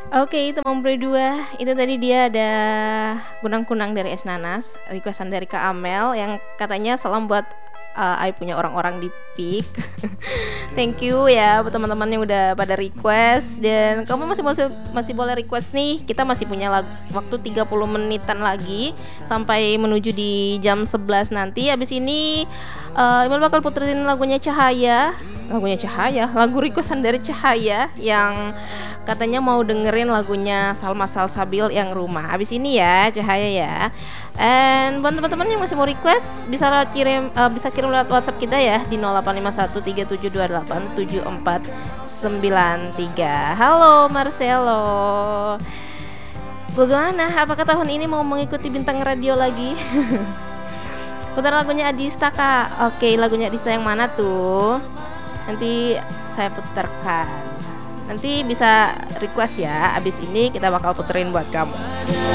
Oke, itu Teman Berdua. Itu tadi dia ada Kunang-Kunang dari Es Nanas, requestan dari Kak Amel yang katanya salam buat I punya orang-orang di PIK. Thank you ya buat teman-teman yang udah pada request, dan kamu masih boleh request nih. Kita masih punya waktu 30 menitan lagi sampai menuju di jam 11 nanti. Habis ini Iqbal bakal puterin lagu requestan dari Cahaya yang katanya mau dengerin lagunya Salma Salsabil yang Rumah. Habis ini ya Cahaya ya. And buat teman-teman yang masih mau request bisa kirim lewat WhatsApp kita ya di 085137287493. Halo Marcelo. Bagaimana? Apakah tahun ini mau mengikuti bintang radio lagi? Putar lagunya Adista Kak. Oke, lagunya Adista yang mana tuh? Nanti saya putarkan. Nanti bisa request ya. Abis ini kita bakal puterin buat kamu.